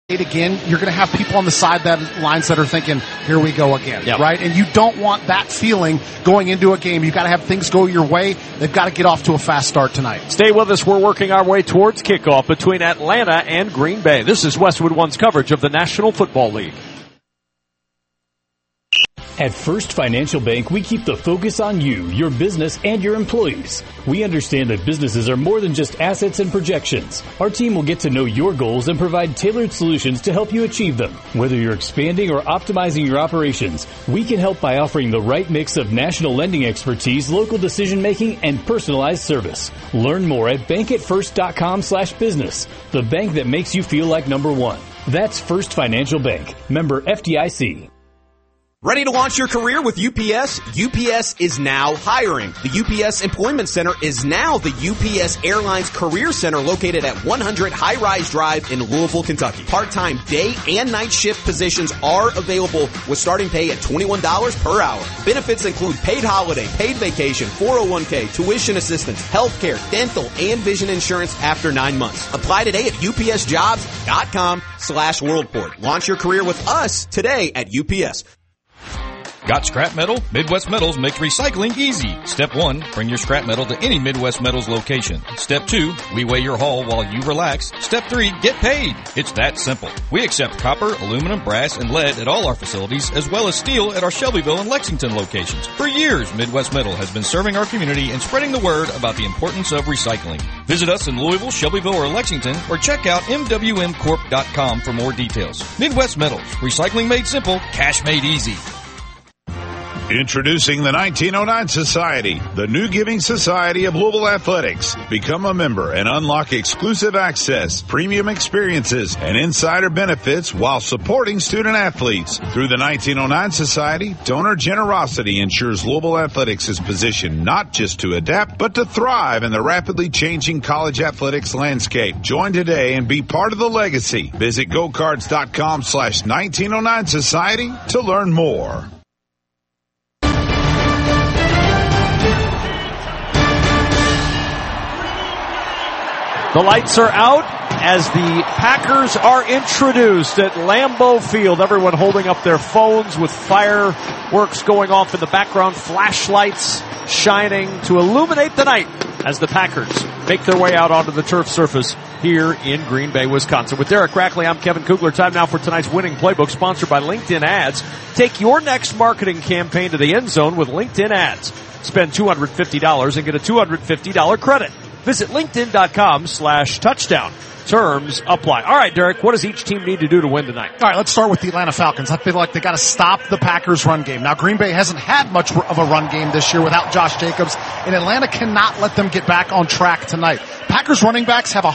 again, you're going to have people on the sidelines that are thinking, here we go again, right? And you don't want that feeling going into a game. You've got to have things go your way. They've got to get off to a fast start tonight. Stay with us. We're working our way towards kickoff between Atlanta and Green Bay. This is Westwood One's coverage of the National Football League. At First Financial Bank, we keep the focus on you, your business, and your employees. We understand that businesses are more than just assets and projections. Our team will get to know your goals and provide tailored solutions to help you achieve them. Whether you're expanding or optimizing your operations, we can help by offering the right mix of national lending expertise, local decision-making, and personalized service. Learn more at bankatfirst.com/business, the bank that makes you feel like number one. That's First Financial Bank, member FDIC. Ready to launch your career with UPS? UPS is now hiring. The UPS Employment Center is now the UPS Airlines Career Center located at 100 High Rise Drive in Louisville, Kentucky. Part-time day and night shift positions are available with starting pay at $21 per hour. Benefits include paid holiday, paid vacation, 401k, tuition assistance, healthcare, dental, and vision insurance after 9 months. Apply today at upsjobs.com/worldport. Launch your career with us today at UPS. Got scrap metal? Midwest Metals makes recycling easy. Step 1, bring your scrap metal to any Midwest Metals location. Step 2, we weigh your haul while you relax. Step 3, get paid. It's that simple. We accept copper, aluminum, brass, and lead at all our facilities, as well as steel at our Shelbyville and Lexington locations. For years, Midwest Metal has been serving our community and spreading the word about the importance of recycling. Visit us in Louisville, Shelbyville, or Lexington, or check out mwmcorp.com for more details. Midwest Metals. Recycling made simple, cash made easy. Introducing the 1909 Society, the new giving society of Louisville Athletics. Become a member and unlock exclusive access, premium experiences, and insider benefits while supporting student athletes. Through the 1909 Society, donor generosity ensures Louisville Athletics is positioned not just to adapt, but to thrive in the rapidly changing college athletics landscape. Join today and be part of the legacy. Visit gocards.com/1909 Society to learn more. The lights are out as the Packers are introduced at Lambeau Field. Everyone holding up their phones with fireworks going off in the background, flashlights shining to illuminate the night as the Packers make their way out onto the turf surface here in Green Bay, Wisconsin. With Derek Rackley, I'm Kevin Kugler. Time now for tonight's winning playbook, sponsored by LinkedIn Ads. Take your next marketing campaign to the end zone with LinkedIn Ads. Spend $250 and get a $250 credit. Visit LinkedIn.com/touchdown. Terms apply. All right, Derek, what does each team need to do to win tonight? All right, let's start with the Atlanta Falcons. I feel like they got to stop the Packers' run game. Now, Green Bay hasn't had much of a run game this year without Josh Jacobs, and Atlanta cannot let them get back on track tonight. Packers running backs have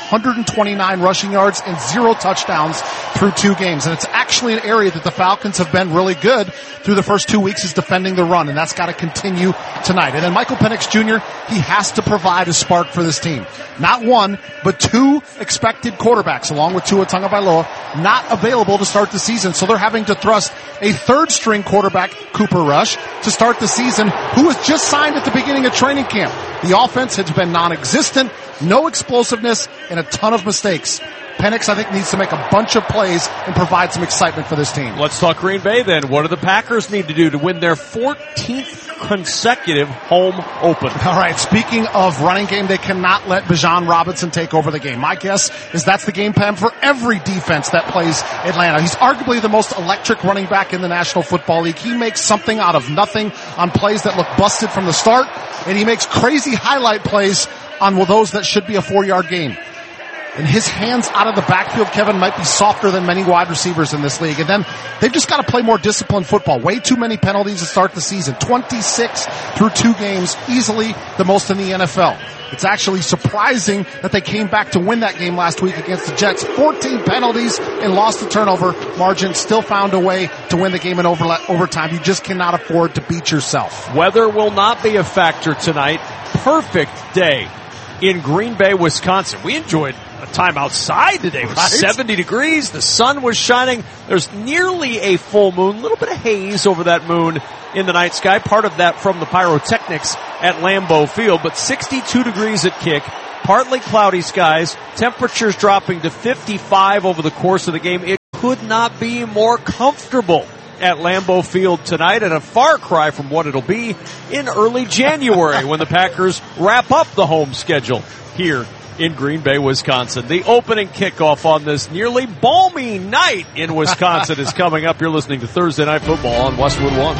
129 rushing yards and 0 touchdowns through 2 games, and it's actually an area that the Falcons have been really good through the first 2 weeks is defending the run, and that's got to continue tonight. And then Michael Penix Jr., he has to provide a spark for this team. Not one, but 2 expected quarterbacks, along with Tua Tagovailoa, not available to start the season. So they're having to thrust a third-string quarterback, Cooper Rush, to start the season, who was just signed at the beginning of training camp. The offense has been non-existent, no explosiveness, and a ton of mistakes. Penix, I think, needs to make a bunch of plays and provide some excitement for this team. Let's talk Green Bay then. What do the Packers need to do to win their 14th consecutive home open? All right, speaking of running game, they cannot let Bijan Robinson take over the game. My guess is that's the game plan for every defense that plays Atlanta. He's arguably the most electric running back in the National Football League. He makes something out of nothing on plays that look busted from the start, and he makes crazy highlight plays on those that should be a 4-yard gain. And his hands out of the backfield, Kevin, might be softer than many wide receivers in this league. And then they've just got to play more disciplined football. Way too many penalties to start the season. 26 through 2 games, easily the most in the NFL. It's actually surprising that they came back to win that game last week against the Jets. 14 penalties and lost the turnover margin. Still found a way to win the game in overtime. You just cannot afford to beat yourself. Weather will not be a factor tonight. Perfect day in Green Bay, Wisconsin. We enjoyed a time outside today. It was 70 degrees. The sun was shining. There's nearly a full moon, a little bit of haze over that moon in the night sky. Part of that from the pyrotechnics at Lambeau Field, but 62 degrees at kick. Partly cloudy skies. Temperatures dropping to 55 over the course of the game. could not be more comfortable at Lambeau Field tonight, and a far cry from what it'll be in early January when the Packers wrap up the home schedule here in Green Bay, Wisconsin. The opening kickoff on this nearly balmy night in Wisconsin is coming up. You're listening to Thursday Night Football on Westwood One.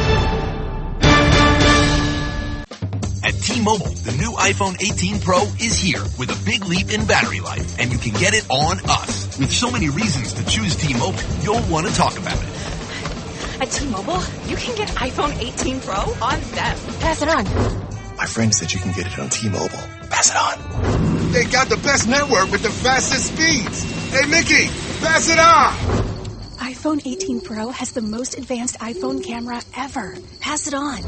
At T-Mobile, the new iPhone 18 Pro is here with a big leap in battery life, and you can get it on us. With so many reasons to choose T-Mobile, you'll want to talk about it. At T-Mobile, you can get iPhone 18 Pro on them. Pass it on. My friend said you can get it on T-Mobile. Pass it on. They got the best network with the fastest speeds. Hey, Mickey, pass it on. iPhone 18 Pro has the most advanced iPhone camera ever. Pass it on.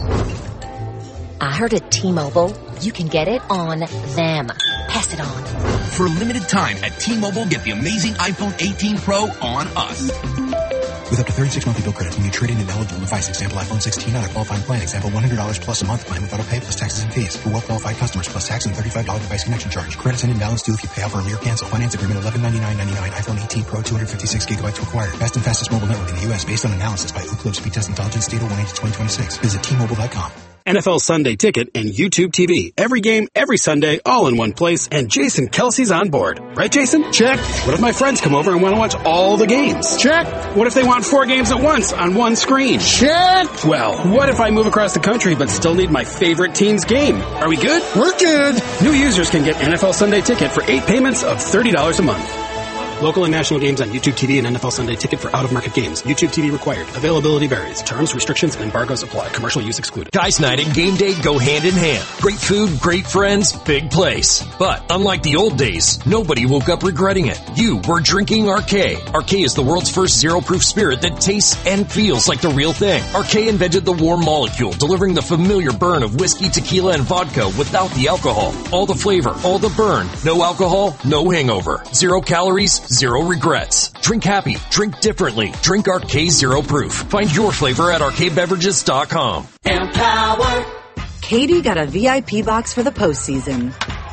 I heard at T-Mobile, you can get it on them. Pass it on. For a limited time at T-Mobile, get the amazing iPhone 18 Pro on us. With up to 36 monthly bill credits when you trade in an eligible device. Example iPhone 16 on a qualifying plan. Example $100 plus a month plan with auto pay plus taxes and fees. For well-qualified customers plus tax and $35 device connection charge. Credits and imbalance due if you pay off early or cancel. Finance agreement $1199.99. iPhone 18 Pro 256 gigabytes required. Best and fastest mobile network in the U.S. based on analysis by Ookla Speed Test Intelligence Data 180-2026. Visit T-Mobile.com. NFL Sunday Ticket and YouTube TV. Every game, every Sunday, all in one place, and Jason Kelsey's on board. Right, Jason? Check. What if my friends come over and want to watch all the games? Check. What if they want 4 games at once on one screen? Check. Well, what if I move across the country but still need my favorite team's game? Are we good? We're good. New users can get NFL Sunday Ticket for 8 payments of $30 a month. Local and national games on YouTube TV and NFL Sunday Ticket for out-of-market games. YouTube TV required. Availability varies. Terms, restrictions, and embargoes apply. Commercial use excluded. Guys night and game day go hand in hand. Great food, great friends, big place. But unlike the old days, nobody woke up regretting it. You were drinking Arcade. Arcade is the world's first zero-proof spirit that tastes and feels like the real thing. Arcade invented the warm molecule, delivering the familiar burn of whiskey, tequila, and vodka without the alcohol. All the flavor, all the burn. No alcohol, no hangover. 0 calories, 0 regrets. Drink happy. Drink differently. Drink Arcade Zero Proof. Find your flavor at arcadebeverages.com. Empower. Katie got a VIP box for the postseason.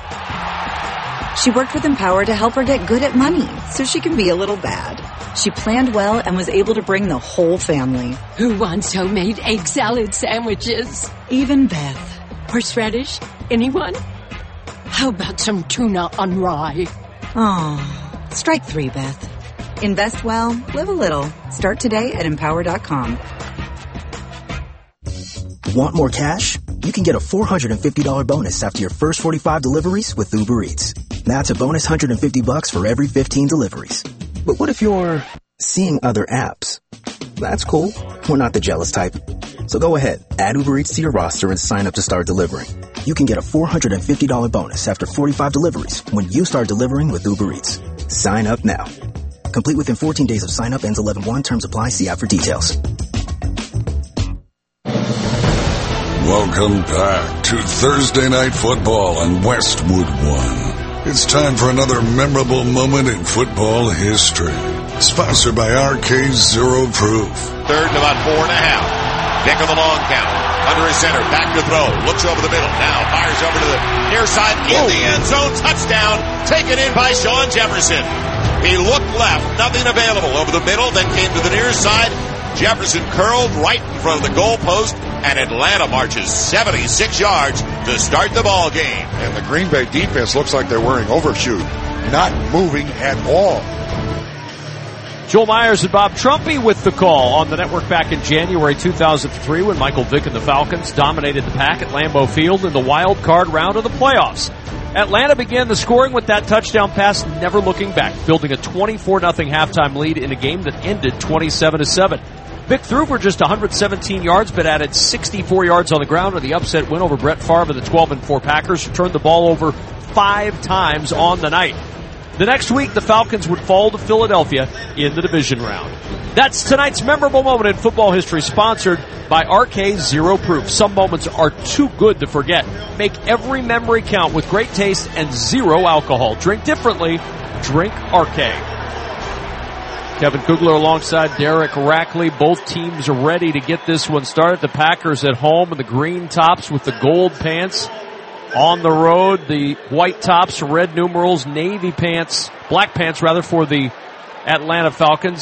She worked with Empower to help her get good at money so she can be a little bad. She planned well and was able to bring the whole family. Who wants homemade egg salad sandwiches? Even Beth. Horseradish? Anyone? How about some tuna on rye? Oh. Strike 3, Beth. Invest well, live a little. Start today at Empower.com. Want more cash? You can get a $450 bonus after your first 45 deliveries with Uber Eats. That's a bonus $150 for every 15 deliveries. But what if you're seeing other apps? That's cool. We're not the jealous type. So go ahead, add Uber Eats to your roster and sign up to start delivering. You can get a $450 bonus after 45 deliveries when you start delivering with Uber Eats. Sign up now. Complete within 14 days of sign up. Ends 11/1. Terms apply. See app for details. Welcome back to Thursday Night Football on Westwood One. It's time for another memorable moment in football history. Sponsored by Arcade Zero Proof. Third and about 4.5. Dick on the long count. Under his center. Back to throw. Looks over the middle. Now fires over to the near side. In the end zone. Touchdown. Taken in by Shawn Jefferson. He looked left. Nothing available. Over the middle. Then came to the near side. Jefferson curled right in front of the goal post. And Atlanta marches 76 yards to start the ball game. And the Green Bay defense looks like they're wearing overshoot. Not moving at all. Joel Myers and Bob Trumpy with the call on the network back in January 2003 when Michael Vick and the Falcons dominated the Pack at Lambeau Field in the wild card round of the playoffs. Atlanta began the scoring with that touchdown pass, never looking back, building a 24-0 halftime lead in a game that ended 27-7. Vick threw for just 117 yards, but added 64 yards on the ground in the upset win over Brett Favre and the 12-4 Packers, who turned the ball over 5 times on the night. The next week, the Falcons would fall to Philadelphia in the division round. That's tonight's memorable moment in football history, sponsored by Arcade Zero Proof. Some moments are too good to forget. Make every memory count with great taste and 0 alcohol. Drink differently. Drink Arcade. Kevin Kugler alongside Derek Rackley. Both teams are ready to get this one started. The Packers at home in the green tops with the gold pants. On the road, the white tops, red numerals, navy pants, black pants rather, for the Atlanta Falcons.